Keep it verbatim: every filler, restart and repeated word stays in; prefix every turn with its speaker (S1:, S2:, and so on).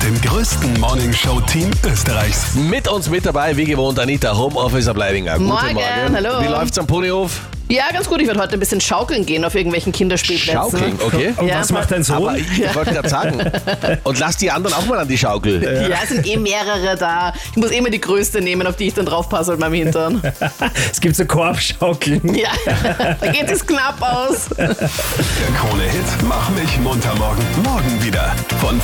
S1: dem größten Morning-Show-Team Österreichs.
S2: Mit uns mit dabei, wie gewohnt, Anita, Homeoffice Bleibinger. Guten
S3: Morgen,
S2: Morgen.
S3: hallo.
S2: Wie läuft's am Ponyhof?
S3: Ja, ganz gut. Ich werde heute ein bisschen schaukeln gehen auf irgendwelchen Kinderspielplätzen.
S2: Schaukeln, okay.
S4: Und
S3: Ja.
S4: was macht dein Sohn?
S2: Aber ich wollte gerade sagen, und lass die anderen auch mal an die Schaukel.
S3: Ja, es sind eh mehrere da. Ich muss eh mal die größte nehmen, auf die ich dann draufpasse mit meinem Hintern.
S4: Es gibt so Korbschaukeln.
S3: Ja, da geht es knapp aus.
S1: Der Krone-Hit Mach mich munter morgen. Morgen wieder. Von